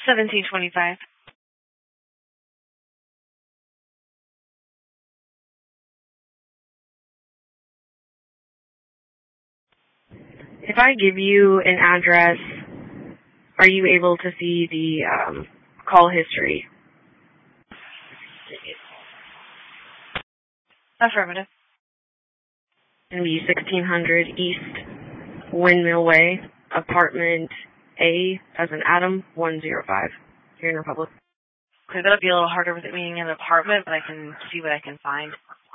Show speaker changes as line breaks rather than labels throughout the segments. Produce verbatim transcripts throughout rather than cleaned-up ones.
seventeen twenty-five. If I give you an address, are you able to see the um, call history? Affirmative. It'll be sixteen hundred East Windmill Way, apartment A, as in Adam, one oh five, here in Republic. Okay, that'll be a little harder with it being an apartment, but I can see what I can find.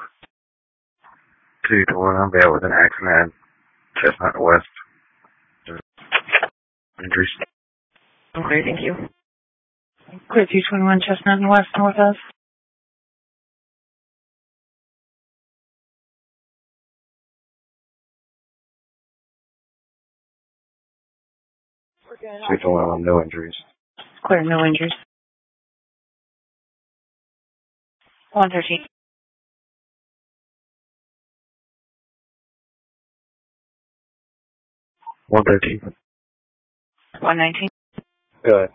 two to one, I'll be out with an accident, Chestnut West. Injuries.
Okay, thank you.
Clear two twenty-one Chestnut and West, Northwest.
two to one, no injuries.
Clear, no injuries. one thirteen.
one thirteen.
one nineteen.
Go ahead.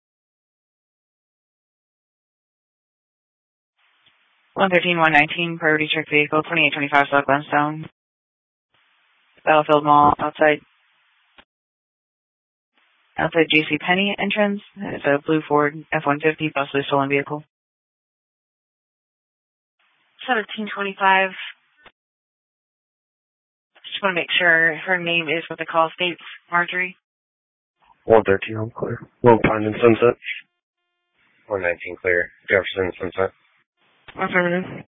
one thirteen, one nineteen, priority check vehicle, twenty-eight twenty-five South Glenstone. Battlefield Mall, outside, outside J C Penney entrance. It's a blue Ford F one fifty, possibly stolen vehicle.
seventeen twenty-five. Just want to make sure her name is what the call states, Marjorie.
one thirteen, I'm clear. One Pine and Sunset. one nineteen, clear. Jefferson, Sunset.
Affirmative.